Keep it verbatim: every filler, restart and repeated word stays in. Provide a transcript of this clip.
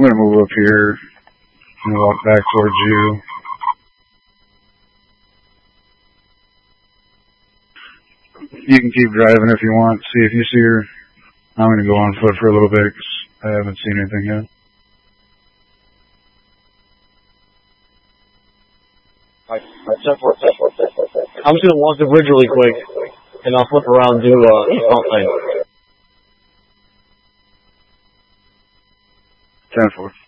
I'm going to move up here and walk back towards you. You can keep driving if you want. See if you see her. I'm going to go on foot for a little bit because I haven't seen anything yet. Alright, I'm just going to walk the bridge really quick, and I'll flip around and do uh, front line. ten four.